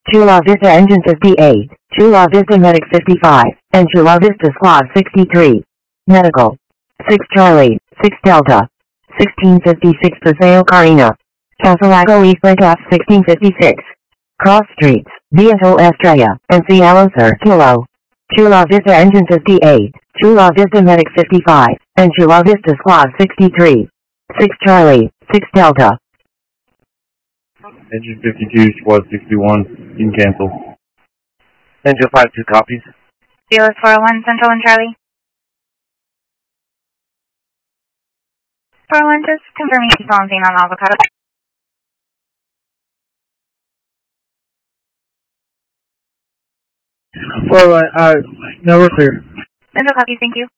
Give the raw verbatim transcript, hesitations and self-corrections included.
Chula Vista Engine fifty-eight, Chula Vista Medic fifty-five, and Chula Vista Squad sixty-three. Medical. six Charlie, six Delta. sixteen fifty-six Paseo Carina. Casalago East Lake F sixteen fifty-six. Cross Streets, Viejo Estrella, and Cielo Sur Kilo. Chula Vista Engine fifty-eight, Chula Vista Medic fifty-five, and Chula Vista Squad sixty-three. six Charlie, six Delta. Engine fifty-two, Squad sixty-one, you can cancel. Engine five two copies. Fearless four oh one, Central and Charlie. four oh one, just confirming you phone female on avocado. four oh one, uh, no, we're clear. Central copy, thank you.